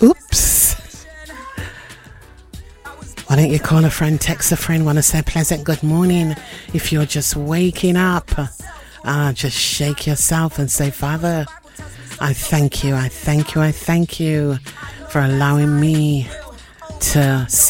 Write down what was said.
Oops. Why don't you call a friend, text a friend, want to say pleasant good morning. If you're just waking up, just shake yourself and say, Father, I thank you, I thank you, I thank you for allowing me to see